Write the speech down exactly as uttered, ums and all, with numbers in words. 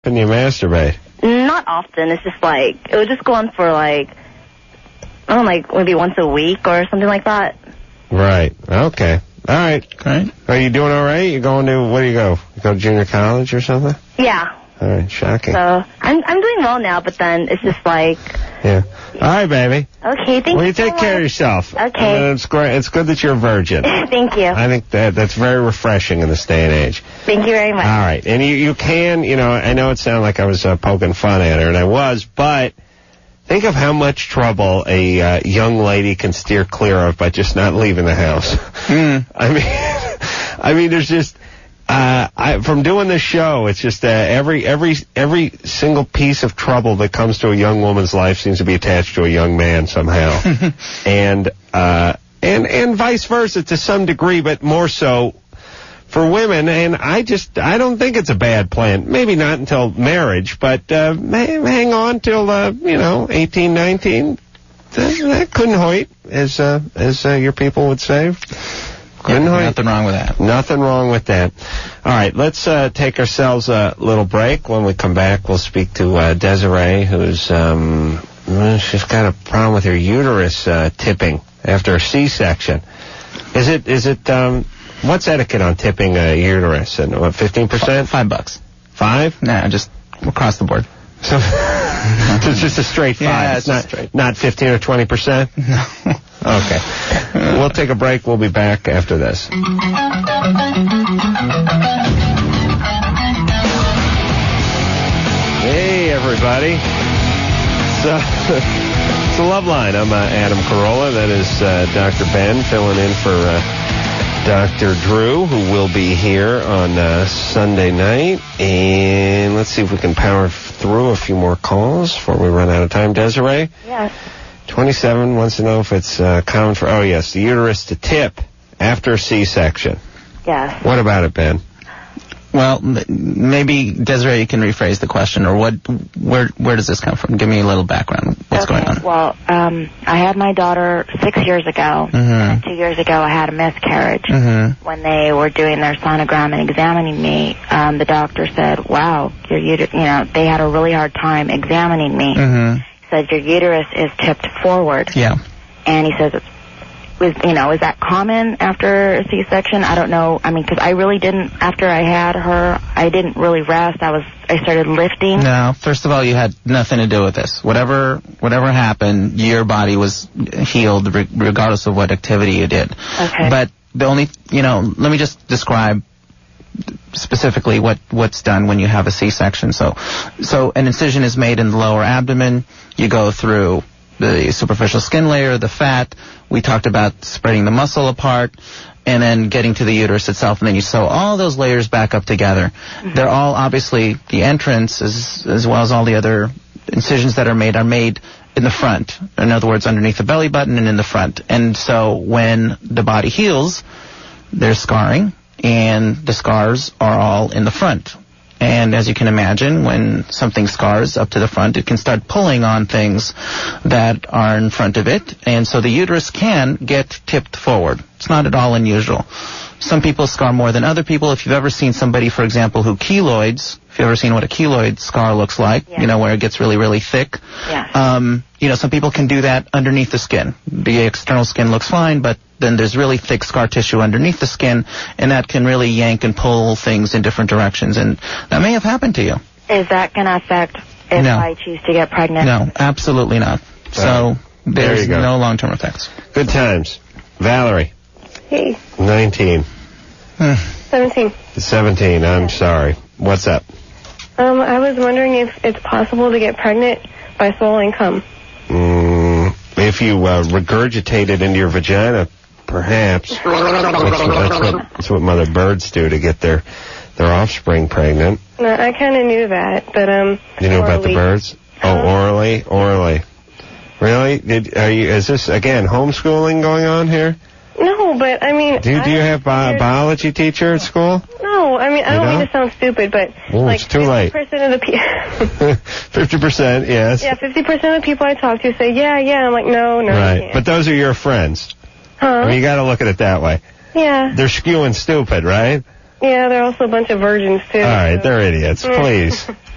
Can you masturbate? Not often. It's just like, it would just go on for like, I don't know, like maybe once a week or something like that. Right. Okay. All right. Great. Are you doing all right? You going to, where do you go? You go to junior college or something? Yeah. All right. Shocking. So, I'm I'm doing well now, but then it's just like... Yeah. All right, baby. Okay, thank well, you you so take much. care of yourself. Okay. Uh, it's great. It's good that you're a virgin. Thank you. I think that that's very refreshing in this day and age. Thank you very much. All right. And you, you can, you know, I know it sounded like I was uh, poking fun at her, and I was, but think of how much trouble a uh, young lady can steer clear of by just not leaving the house. Mm. I mean, I mean, there's just... Uh, I, from doing this show, it's just uh, every every every single piece of trouble that comes to a young woman's life seems to be attached to a young man somehow, and uh, and and vice versa to some degree, but more so for women. And I just I don't think it's a bad plan. Maybe not until marriage, but uh, hang on till uh, you know eighteen, nineteen. That, that couldn't hoit, as uh, as uh, your people would say. Yeah, nothing wrong with that. Nothing wrong with that. All right, let's uh, take ourselves a little break. When we come back, we'll speak to uh, Desiree, who's um, she's got a problem with her uterus uh, tipping after a C-section. Is it? Is it? Um, what's etiquette on tipping a uterus? And what? Fifteen percent? Five bucks. Five? Nah, just across the board. So, so it's just a straight five. Yeah, it's it's not straight. Not fifteen or twenty percent. No. Okay. We'll take a break. We'll be back after this. Hey, everybody. So, it's a love line. I'm uh, Adam Carolla. That is uh, Doctor Ben filling in for uh, Doctor Drew, who will be here on uh, Sunday night. And let's see if we can power through a few more calls before we run out of time. Desiree? Yes. twenty-seven wants to know if it's uh, common for, oh, yes, the uterus to tip after a C-section. Yes. What about it, Ben? Well, maybe, Desiree, you can rephrase the question, or what? Where where does this come from? Give me a little background. What's okay. going on? Well, um, I had my daughter six years ago. Mm-hmm. And two years ago, I had a miscarriage. Mm-hmm. When they were doing their sonogram and examining me, um, the doctor said, wow, your uterus, you know, they had a really hard time examining me. Mm-hmm. Said your uterus is tipped forward. Yeah. And he says, it's, was, you know, is that common after a C-section? I don't know. I mean, because I really didn't, after I had her, I didn't really rest. I was, I started lifting. No, first of all, you had nothing to do with this. Whatever whatever happened, your body was healed re- regardless of what activity you did. Okay. But the only, you know, let me just describe specifically what, what's done when you have a C-section. So, so an incision is made in the lower abdomen. You go through the superficial skin layer, the fat. We talked about spreading the muscle apart, and then getting to the uterus itself, and then you sew all those layers back up together. Mm-hmm. They're all obviously, the entrance as, as well as all the other incisions that are made are made in the front. In other words, underneath the belly button and in the front. And so when the body heals, there's scarring, and the scars are all in the front. And as you can imagine, when something scars up to the front, it can start pulling on things that are in front of it. And so the uterus can get tipped forward. It's not at all unusual. Some people scar more than other people. If you've ever seen somebody, for example, who keloids, if you've ever seen what a keloid scar looks like, yeah. you know, where it gets really, really thick. Yeah. Um, you know, some people can do that underneath the skin. The external skin looks fine, but then there's really thick scar tissue underneath the skin, and that can really yank and pull things in different directions. And that may have happened to you. Is that going to affect if no. I choose to get pregnant? No, absolutely not. So there's there no long-term effects. Good times. Valerie. Hey. nineteen. seventeen. seventeen, I'm sorry. What's up? Um, I was wondering if it's possible to get pregnant by swallowing cum. Mm, if you uh, regurgitate it into your vagina, perhaps. That's what, that's, what, that's what mother birds do to get their their offspring pregnant. No, I kind of knew that, but um. You knew orally. about the birds? Oh, orally, orally. Really? Did are you? Is this again homeschooling going on here? No, but I mean. Do, do you have bi- a biology teacher at school? No, I mean I you don't know? mean to sound stupid, but Ooh, like it's too late. fifty percent of the people. Fifty percent, yes. Yeah, fifty percent of the people I talk to say, yeah, yeah. I'm like, no, no. Right, I can't. but those are your friends. Huh? I mean, you got to look at it that way. Yeah. They're skewing stupid, right? Yeah, they're also a bunch of virgins too. All right, so. they're idiots. Please,